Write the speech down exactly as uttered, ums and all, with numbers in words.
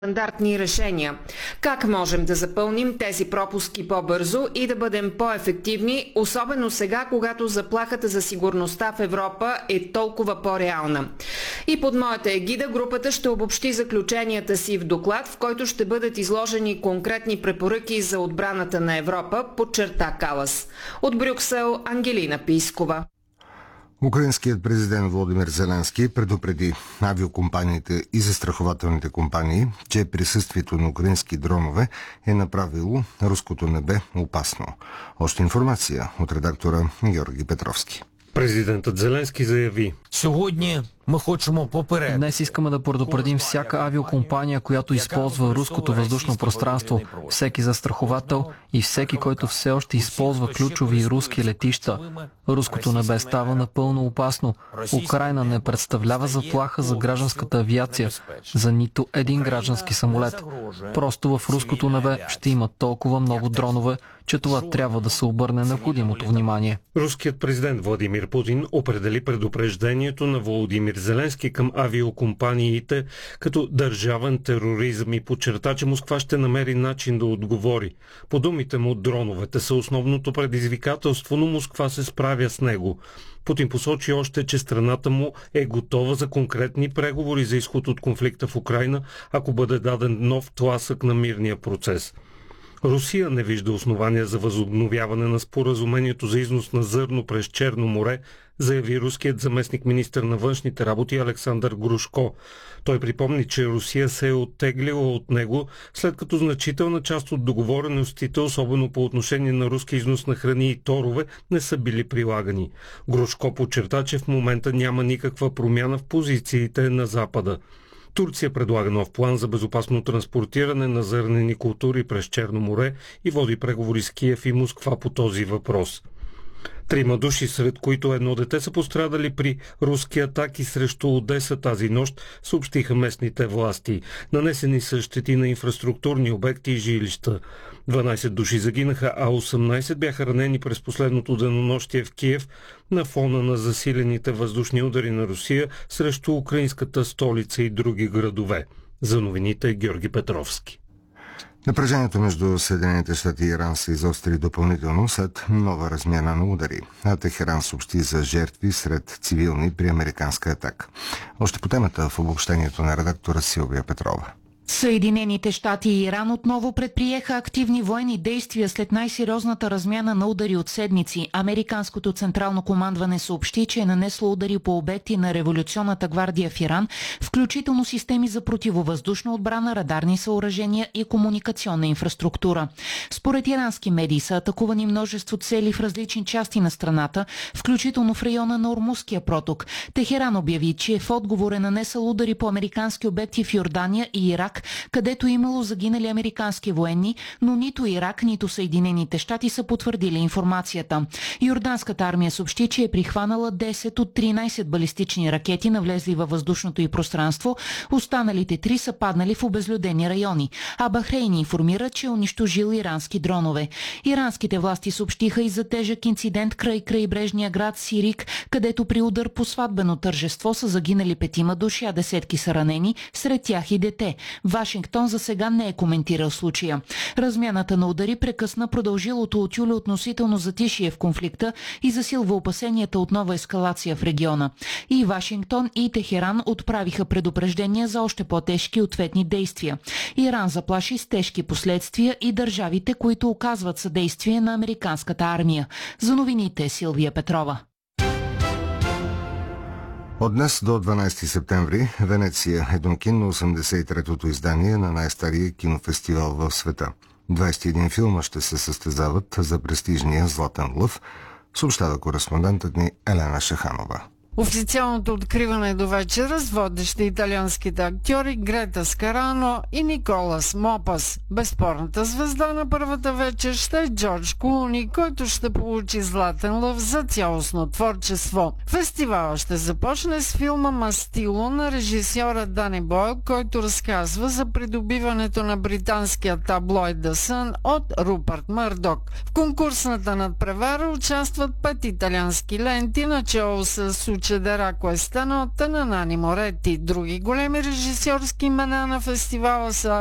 стандартни решения. Как можем да запълним тези пропуски по-бързо и да бъдем по-ефективни, особено сега, когато заплахата за сигурността в Европа е толкова по-реална? И под моята егида групата ще обобщи заключенията си в доклад, в който ще бъдат изложени конкретни препоръки за отбраната на Европа, подчерта Калас. От Брюксел Ангелина Пискова. Украинският президент Володимир Зеленски предупреди авиокомпаниите и застрахователните компании, че присъствието на украински дронове е направило руското небе опасно. Още информация от редактора Георги Петровски. Президентът Зеленски заяви: Сьогодні ми хочемо попередити. Днес искаме да предупредим всяка авиокомпания, която използва руското въздушно пространство, всеки застраховател и всеки, който все още използва ключови руски летища. Руското небе става напълно опасно. Украйна не представлява заплаха за гражданската авиация, за нито един граждански самолет. Просто в руското небе ще има толкова много дронове, че това трябва да се обърне необходимото внимание. Руският президент Владимир Путин определи предупреждението на Володимир Зеленски към авиокомпаниите като държавен тероризъм и подчерта, че Москва ще намери начин да отговори. По думите му, дроновете са основното предизвикателство, но Москва се справя с него. Путин посочи още, че страната му е готова за конкретни преговори за изход от конфликта в Украйна, ако бъде даден нов тласък на мирния процес. Русия не вижда основания за възобновяване на споразумението за износ на зърно през Черно море, заяви руският заместник министър на външните работи Александър Грушко. Той припомни, че Русия се е оттеглила от него, след като значителна част от договореностите, особено по отношение на руски износ на храни и торове, не са били прилагани. Грушко подчерта, че в момента няма никаква промяна в позициите на Запада. Турция предлага нов план за безопасно транспортиране на зърнени култури през Черно море и води преговори с Киев и Москва по този въпрос. Трима души, сред които едно дете, са пострадали при руски атаки срещу Одеса тази нощ, съобщиха местните власти. Нанесени са щети на инфраструктурни обекти и жилища. дванайсет души загинаха, а осемнайсет бяха ранени през последното денонощие в Киев на фона на засилените въздушни удари на Русия срещу украинската столица и други градове. За новините Георги Петровски. Напрежението между Съединените щати и Иран се изостри допълнително след нова размяна на удари, а Техеран съобщи за жертви сред цивилни при американска атака. Още по темата в обобщението на редактора Силвия Петрова. Съединените щати и Иран отново предприеха активни военни действия след най-сериозната размяна на удари от седмици. Американското централно командване съобщи, че е нанесло удари по обекти на революционната гвардия в Иран, включително системи за противовъздушна отбрана, радарни съоръжения и комуникационна инфраструктура. Според ирански медии са атакувани множество цели в различни части на страната, включително в района на Ормузския проток. Техеран обяви, че в отговор е нанесъл удари по американски обекти в Йордания и Ирак, където имало загинали американски военни, но нито Ирак, нито Съединените щати са потвърдили информацията. Йорданската армия съобщи, че е прихванала десет от тринайсет балистични ракети, навлезли във въздушното й пространство, останалите три са паднали в обезлюдени райони, а Бахрейн информира, че е унищожил ирански дронове. Иранските власти съобщиха и за тежък инцидент край крайбрежния град Сирик, където при удар по сватбено тържество са загинали петима души, а десетки са ранени, сред тях и дете. Вашингтон за сега не е коментирал случая. Размяната на удари прекъсна продължилото от юли относително затишие в конфликта и засилва опасенията от нова ескалация в региона. И Вашингтон и Техеран отправиха предупреждения за още по-тежки ответни действия. Иран заплаши с тежки последствия и държавите, които оказват съдействие на американската армия. За новините Силвия Петрова. От днес до дванайсети септември Венеция е домакин на осемдесет и третото издание на най-стария кинофестивал в света. двайсет и един филма ще се състезават за престижния Златен лъв, съобщава кореспондентът ни Елена Шаханова. Официалното откриване до вечера с водещи италианските актьори Грета Скарано и Николас Мопас. Безспорната звезда на първата вечер ще е Джордж Клуни, който ще получи Златен лъв за цялостно творчество. Фестивалът ще започне с филма Мастило на режисьора Дани Бойл, който разказва за придобиването на британския таблоид The Sun от Рупърт Мърдок. В конкурсната надпревара участват пет италиански ленти, начало с succederà questa notte, на Нани Моретти. Други големи режисьорски имена на фестивала са